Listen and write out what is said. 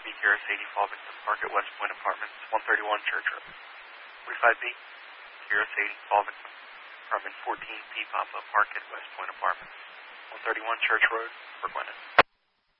45B, Keras 80, fall victim, park at West Point Apartments, 131 Church Road. 45B, Keras 80, fall victim, apartment 14P, Papa, park at West Point Apartments, 131 Church Road, Brookline.